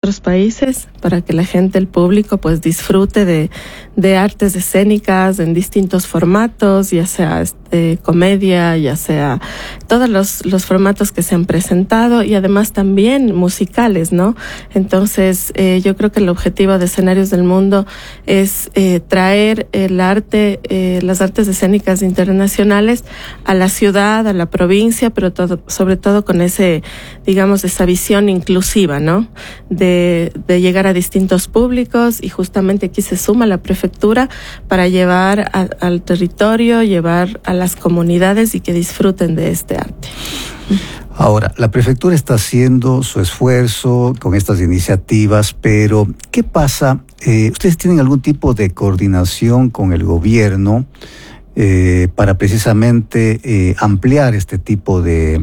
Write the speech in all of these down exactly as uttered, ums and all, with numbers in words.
otros países para que la gente, el público, pues disfrute de, de artes escénicas en distintos formatos, ya sea este, comedia, ya sea todos los, los formatos que se han presentado y además también musicales, ¿no? Entonces, eh, yo creo que el objetivo de Escenarios del Mundo es eh, traer el arte, eh, las artes escénicas internacionales a la ciudad, a la provincia, pero todo, sobre todo con ese, digamos, esa visión inclusiva, ¿no? De, de llegar a distintos públicos, y justamente aquí se suma la prefectura para llevar a, al territorio, llevar a las comunidades y que disfruten de este arte. Ahora, la prefectura está haciendo su esfuerzo con estas iniciativas, pero ¿qué pasa? Eh, ¿Ustedes tienen algún tipo de coordinación con el gobierno eh, para precisamente eh, ampliar este tipo de,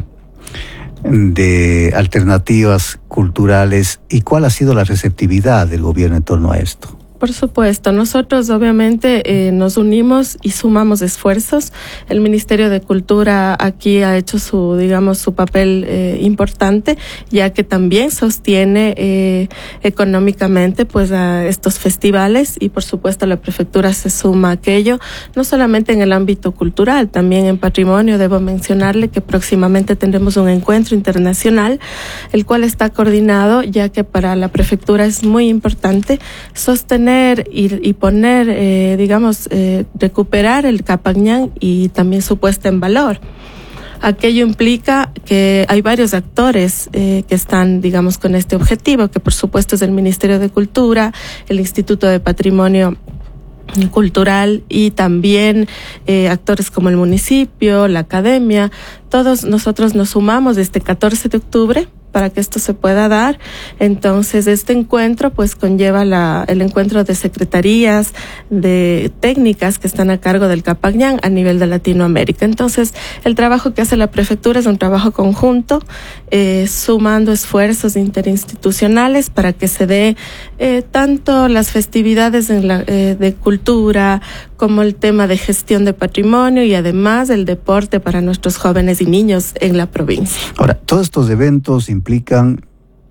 de alternativas culturales? ¿Y cuál ha sido la receptividad del gobierno en torno a esto? Por supuesto, nosotros obviamente eh, nos unimos y sumamos esfuerzos. El Ministerio de Cultura aquí ha hecho su, digamos, su papel eh, importante, ya que también sostiene eh, económicamente pues a estos festivales, y por supuesto la prefectura se suma a aquello, no solamente en el ámbito cultural, también en patrimonio. Debo mencionarle que próximamente tendremos un encuentro internacional, el cual está coordinado, ya que para la prefectura es muy importante sostener Y, y poner, eh, digamos, eh, recuperar el Capañán y también su puesta en valor. Aquello implica que hay varios actores eh, que están, digamos, con este objetivo, que por supuesto es el Ministerio de Cultura, el Instituto de Patrimonio Cultural y también eh, actores como el municipio, la academia. Todos nosotros nos sumamos este catorce de octubre para que esto se pueda dar. Entonces, este encuentro pues conlleva la, el encuentro de secretarías, de técnicas que están a cargo del Capañán a nivel de Latinoamérica. Entonces, el trabajo que hace la prefectura es un trabajo conjunto, eh, sumando esfuerzos interinstitucionales para que se dé eh, tanto las festividades en la, eh, de cultura como el tema de gestión de patrimonio y además el deporte para nuestros jóvenes y niños en la provincia. Ahora, todos estos eventos implican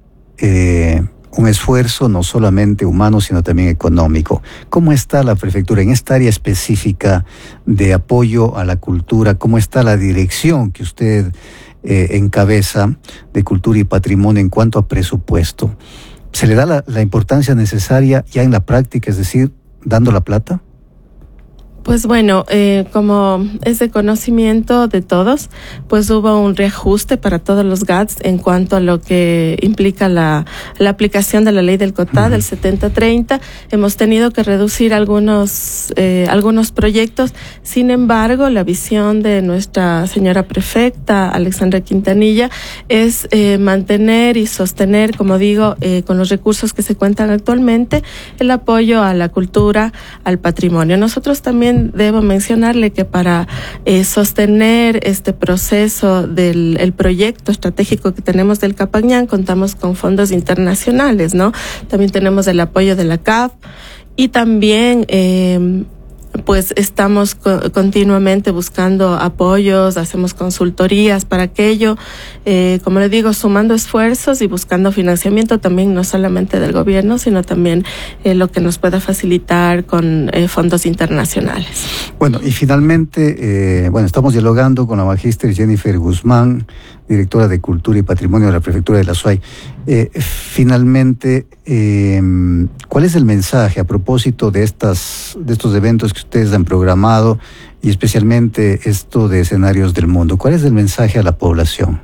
eh, un esfuerzo no solamente humano, sino también económico. ¿Cómo está la prefectura en esta área específica de apoyo a la cultura? ¿Cómo está la dirección que usted eh, encabeza de cultura y patrimonio en cuanto a presupuesto? ¿Se le da la, la importancia necesaria ya en la práctica, es decir, dando la plata? Pues bueno, eh, como es de conocimiento de todos, pues hubo un reajuste para todos los G A Ts en cuanto a lo que implica la, la aplicación de la ley del COTAD, uh-huh. del setenta treinta. Hemos tenido que reducir algunos, eh, algunos proyectos. Sin embargo, la visión de nuestra señora prefecta, Alexandra Quintanilla, es eh, mantener y sostener, como digo, eh, con los recursos que se cuentan actualmente, el apoyo a la cultura, al patrimonio. Nosotros también debo mencionarle que para eh, sostener este proceso del el proyecto estratégico que tenemos del Capañán, contamos con fondos internacionales, ¿no? También tenemos el apoyo de la C A F y también eh, pues estamos co- continuamente buscando apoyos, hacemos consultorías para aquello, eh, como le digo, sumando esfuerzos y buscando financiamiento también, no solamente del gobierno, sino también eh, lo que nos pueda facilitar con eh, fondos internacionales. Bueno, y finalmente, eh, bueno, estamos dialogando con la magíster Jennifer Guzmán, directora de Cultura y Patrimonio de la Prefectura de la Azuay. Eh, finalmente, eh, ¿cuál es el mensaje a propósito de estas, de estos eventos que ustedes han programado y especialmente esto de Escenarios del Mundo? ¿Cuál es el mensaje a la población?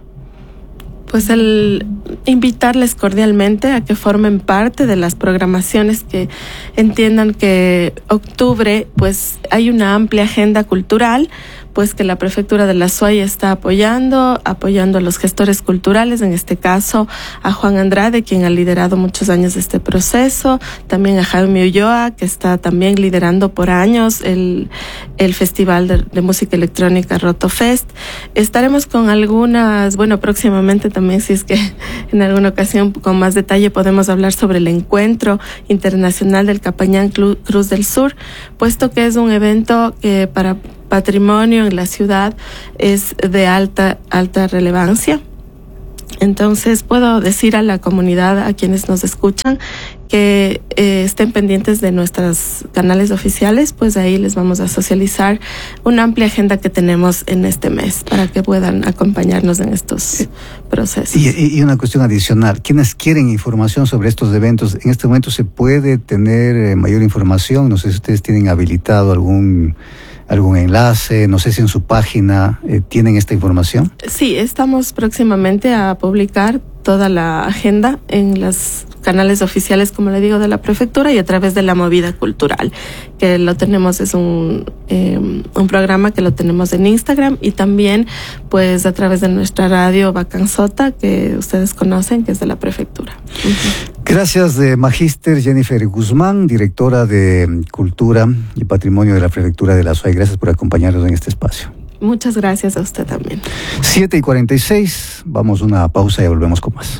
Pues el invitarles cordialmente a que formen parte de las programaciones, que entiendan que octubre pues hay una amplia agenda cultural, pues que la Prefectura de la Azuay está apoyando, apoyando a los gestores culturales, en este caso a Juan Andrade, quien ha liderado muchos años este proceso, también a Jaime Ulloa, que está también liderando por años el, el Festival de, de Música Electrónica Rotofest. Estaremos con algunas, bueno, próximamente también, si es que en alguna ocasión con más detalle podemos hablar sobre el Encuentro Internacional del Capañán Cruz del Sur, puesto que es un evento que para patrimonio en la ciudad es de alta, alta relevancia. Entonces puedo decir a la comunidad, a quienes nos escuchan, que eh, estén pendientes de nuestros canales oficiales, pues ahí les vamos a socializar una amplia agenda que tenemos en este mes para que puedan acompañarnos en estos procesos. Y, y una cuestión adicional, quienes quieren información sobre estos eventos, en este momento se puede tener eh, mayor información, no sé si ustedes tienen habilitado algún... algún enlace, no sé si en su página eh, tienen esta información. Sí, estamos próximamente a publicar toda la agenda en los canales oficiales, como le digo, de la prefectura y a través de la movida cultural, que lo tenemos, es un, eh, un programa que lo tenemos en Instagram y también pues a través de nuestra radio Bacanzota, que ustedes conocen, que es de la prefectura. Uh-huh. Gracias, de Magíster Jennifer Guzmán, directora de Cultura y Patrimonio de la Prefectura de la Azuay. Gracias por acompañarnos en este espacio. Muchas gracias a usted también. siete y cuarenta y seis, vamos a una pausa y volvemos con más.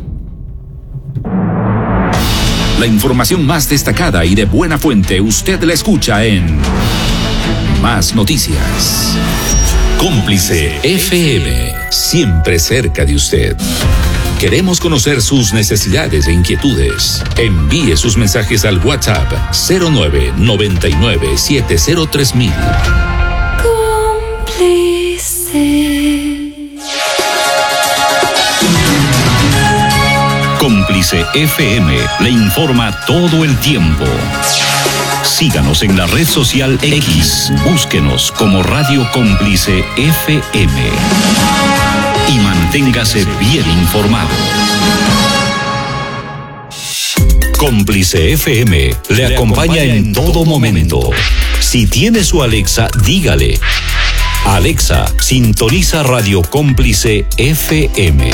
La información más destacada y de buena fuente usted la escucha en Más Noticias. Cómplice F M, siempre cerca de usted. Queremos conocer sus necesidades e inquietudes. Envíe sus mensajes al WhatsApp cero nueve noventa y nueve siete cero tres mil. Cómplice. Cómplice F M le informa todo el tiempo. Síganos en la red social X. Búsquenos como Radio Cómplice F M. Y manténgase bien informado. Cómplice F M le acompaña en todo momento. Si tiene su Alexa, dígale: Alexa, sintoniza Radio Cómplice F M.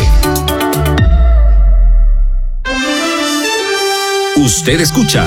Usted escucha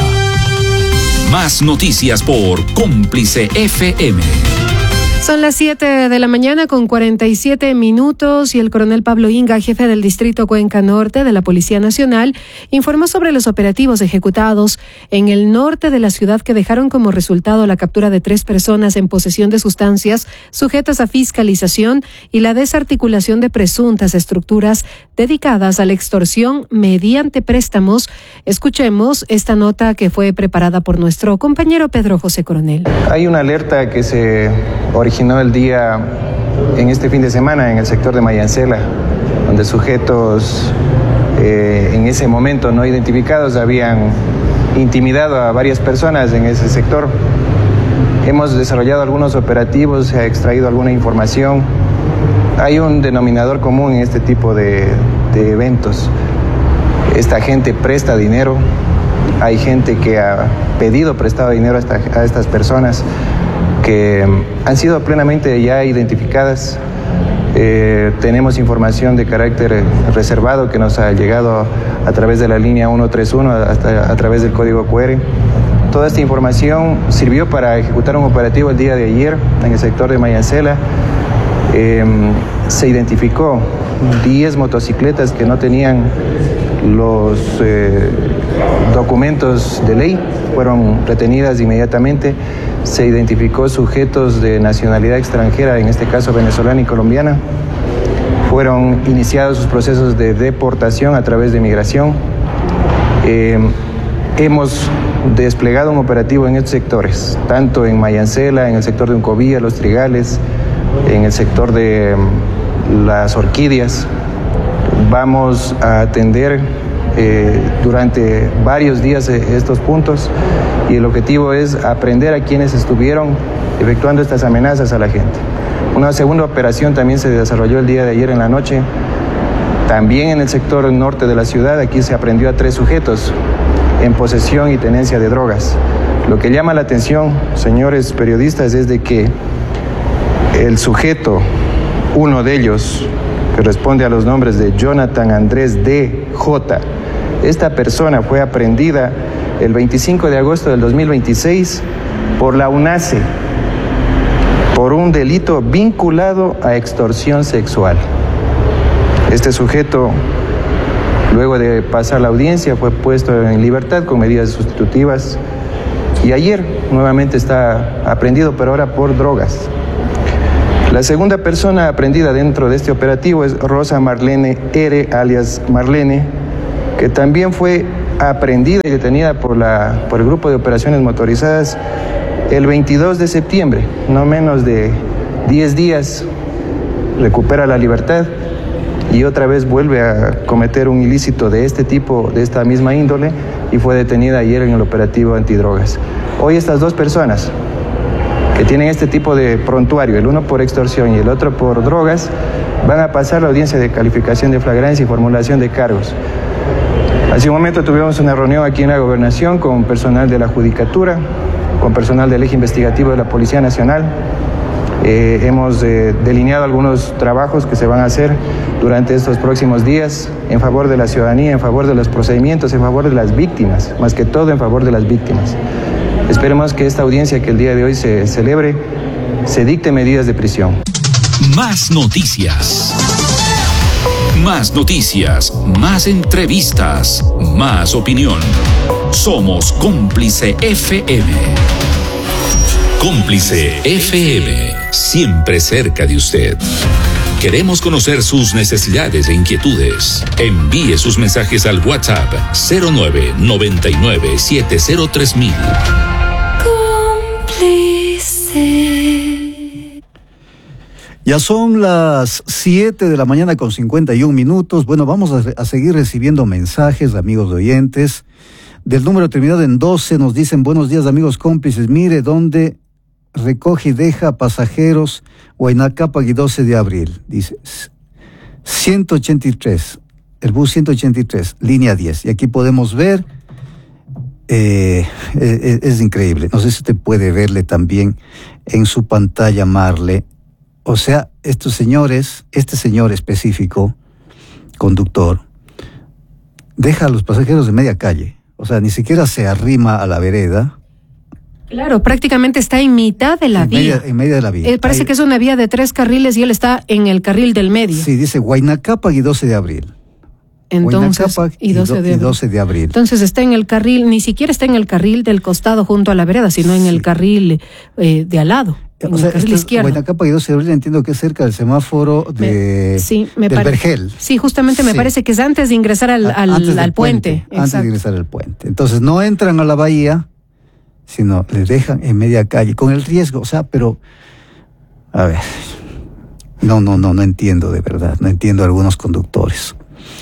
Más Noticias por Cómplice F M. Son las siete de la mañana con cuarenta y siete minutos y el coronel Pablo Inga, jefe del Distrito Cuenca Norte de la Policía Nacional, informó sobre los operativos ejecutados en el norte de la ciudad que dejaron como resultado la captura de tres personas en posesión de sustancias sujetas a fiscalización y la desarticulación de presuntas estructuras dedicadas a la extorsión mediante préstamos. Escuchemos esta nota que fue preparada por nuestro compañero Pedro José Coronel. Hay una alerta que se originó el día, en este fin de semana, en el sector de Mayancela, donde sujetos eh, en ese momento no identificados habían intimidado a varias personas en ese sector. Hemos desarrollado algunos operativos, se ha extraído alguna información. Hay un denominador común en este tipo de, de eventos. Esta gente presta dinero, hay gente que ha pedido prestado dinero a, esta, a estas personas que han sido plenamente ya identificadas. Eh, tenemos información de carácter reservado que nos ha llegado a través de la línea ciento treinta y uno, hasta a través del código cu erre. Toda esta información sirvió para ejecutar un operativo el día de ayer en el sector de Mayancela. Eh, se identificó diez motocicletas que no tenían los eh, documentos de ley, fueron retenidas inmediatamente. Se identificó sujetos de nacionalidad extranjera, en este caso venezolana y colombiana. Fueron iniciados sus procesos de deportación a través de migración. Eh, hemos desplegado un operativo en estos sectores, tanto en Mayancela, en el sector de Uncovía, Los Trigales, en el sector de um, Las Orquídeas. Vamos a atender eh, durante varios días eh, estos puntos y el objetivo es aprender a quienes estuvieron efectuando estas amenazas a la gente. Una segunda operación también se desarrolló el día de ayer en la noche, también en el sector norte de la ciudad. Aquí se aprendió a tres sujetos en posesión y tenencia de drogas. Lo que llama la atención, señores periodistas, es de que el sujeto, uno de ellos, que responde a los nombres de Jonathan Andrés D. J. Esta persona fue aprehendida el veinticinco de agosto del dos mil veintiséis por la UNACE por un delito vinculado a extorsión sexual. Este sujeto, luego de pasar la audiencia, fue puesto en libertad con medidas sustitutivas y ayer nuevamente está aprehendido, pero ahora por drogas. La segunda persona aprendida dentro de este operativo es Rosa Marlene R., alias Marlene, que también fue aprendida y detenida por, la, por el Grupo de Operaciones Motorizadas el veintidós de septiembre, no menos de diez días, recupera la libertad y otra vez vuelve a cometer un ilícito de este tipo, de esta misma índole, y fue detenida ayer en el operativo antidrogas. Hoy estas dos personas que tienen este tipo de prontuario, el uno por extorsión y el otro por drogas, van a pasar la audiencia de calificación de flagrancia y formulación de cargos. Hace un momento tuvimos una reunión aquí en la Gobernación con personal de la Judicatura, con personal del Eje Investigativo de la Policía Nacional. Eh, hemos eh, delineado algunos trabajos que se van a hacer durante estos próximos días en favor de la ciudadanía, en favor de los procedimientos, en favor de las víctimas, más que todo en favor de las víctimas. Esperemos que esta audiencia que el día de hoy se celebre, se dicte medidas de prisión. Más noticias. Más noticias, más entrevistas, más opinión. Somos Cómplice F M. Cómplice F M, siempre cerca de usted. Queremos conocer sus necesidades e inquietudes. Envíe sus mensajes al WhatsApp cero nueve noventa y nueve siete cero tres mil. Cómplice. Ya son las siete de la mañana con cincuenta y un minutos. Bueno, vamos a, a seguir recibiendo mensajes, amigos oyentes. Del número terminado en doce nos dicen: buenos días, amigos cómplices. Mire dónde recoge y deja pasajeros Huayna-Cápac y doce de abril. Dice ciento ochenta y tres, el bus ciento ochenta y tres, línea diez. Y aquí podemos ver, eh, es, es increíble. No sé si usted puede verle también en su pantalla, Marle. O sea, estos señores, este señor específico, conductor, deja a los pasajeros de media calle. O sea, ni siquiera se arrima a la vereda. Claro, prácticamente está en mitad de la en vía. Media, en medio de la vía. Eh, parece Ahí. que es una vía de tres carriles y él está en el carril del medio. Sí, dice Huayna-Cápac y doce de abril. Entonces, y doce, y, do, de y doce de abril. Entonces está en el carril, ni siquiera está en el carril del costado junto a la vereda, sino en sí. el carril eh, de al lado. En o sea, el carril izquierdo. Huayna-Cápac y doce de abril entiendo que es cerca del semáforo de, me, sí, me del pare... Vergel. Sí, justamente me sí. parece que es antes de ingresar al, al, antes al puente. puente antes de ingresar al puente. Entonces no entran a la bahía, sino les dejan en media calle, con el riesgo, o sea, pero, a ver, no, no, no, no entiendo de verdad, no entiendo a algunos conductores.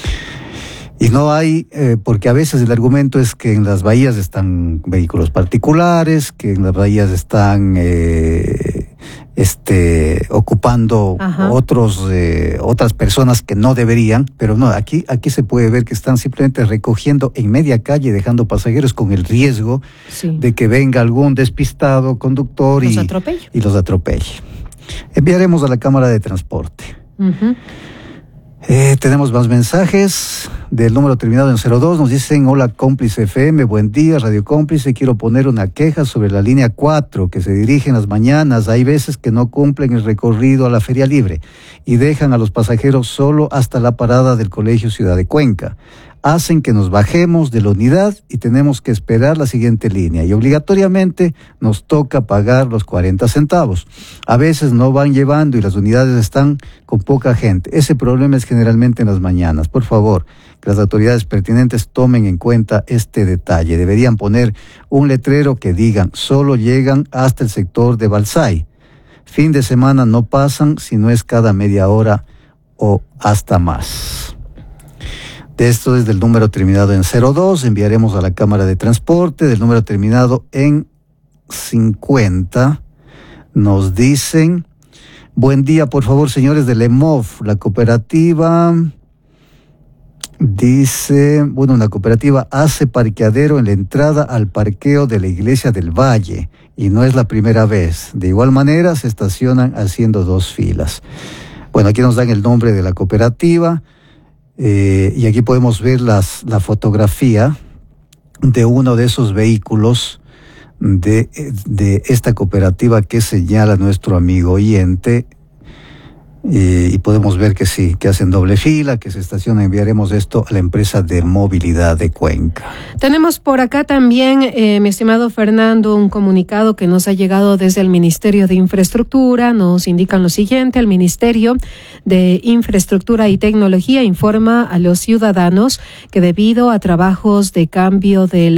Y no hay, eh, porque a veces el argumento es que en las bahías están vehículos particulares, que en las bahías están eh, este, ocupando Ajá. otros eh, otras personas que no deberían, pero no, aquí, aquí se puede ver que están simplemente recogiendo en media calle, dejando pasajeros con el riesgo sí. de que venga algún despistado conductor los y, y los atropelle. Enviaremos a la Cámara de Transporte. Uh-huh. Eh, tenemos más mensajes del número terminado en cero dos. Nos dicen: hola Cómplice F M, buen día Radio Cómplice, quiero poner una queja sobre la línea cuatro que se dirige en las mañanas. Hay veces que no cumplen el recorrido a la Feria Libre y dejan a los pasajeros solo hasta la parada del Colegio Ciudad de Cuenca. Hacen que nos bajemos de la unidad y tenemos que esperar la siguiente línea y obligatoriamente nos toca pagar los cuarenta centavos. A veces no van llevando y las unidades están con poca gente. Ese problema es generalmente en las mañanas. Por favor, que las autoridades pertinentes tomen en cuenta este detalle. Deberían poner un letrero que digan: solo llegan hasta el sector de Balsay. Fin de semana no pasan, si no es cada media hora o hasta más. Esto es del número terminado en cero dos, enviaremos a la Cámara de Transporte. Del número terminado en cincuenta, nos dicen: buen día, por favor, señores del E M O F, la cooperativa, dice, bueno, la cooperativa hace parqueadero en la entrada al parqueo de la Iglesia del Valle, y no es la primera vez. De igual manera, se estacionan haciendo dos filas. Bueno, aquí nos dan el nombre de la cooperativa. Eh, y aquí podemos ver las, la fotografía de uno de esos vehículos de, de esta cooperativa que señala nuestro amigo oyente. Eh, y podemos ver que sí, que hacen doble fila, que se estacionan. Enviaremos esto a la empresa de movilidad de Cuenca. Tenemos por acá también, eh, mi estimado Fernando, un comunicado que nos ha llegado desde el Ministerio de Infraestructura. Nos indican lo siguiente: el Ministerio de Infraestructura y Tecnología informa a los ciudadanos que debido a trabajos de cambio del